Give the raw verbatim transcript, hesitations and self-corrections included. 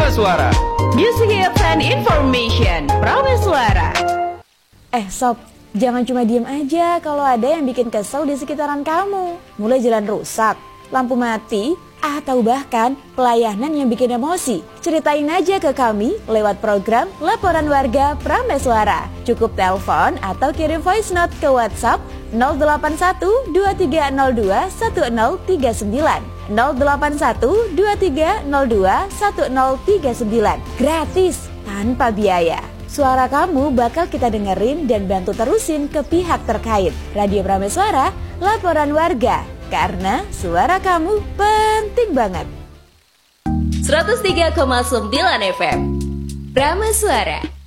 Prameswara. Music Hits and Information. Prameswara. Eh sob, jangan cuma diem aja kalau ada yang bikin kesel di sekitaran kamu. Mulai jalan rusak, lampu mati, atau bahkan pelayanan yang bikin emosi. Ceritain aja ke kami lewat program Laporan Warga Prameswara. Cukup telepon atau kirim voice note ke WhatsApp nol delapan satu dua tiga nol dua satu nol tiga sembilan nol delapan satu dua tiga nol dua satu nol tiga sembilan. Gratis, tanpa biaya. Suara kamu bakal kita dengerin dan bantu terusin ke pihak terkait. Radio Prameswara, Laporan Warga. Karena suara kamu penting banget. seratus tiga koma sembilan F M Prameswara.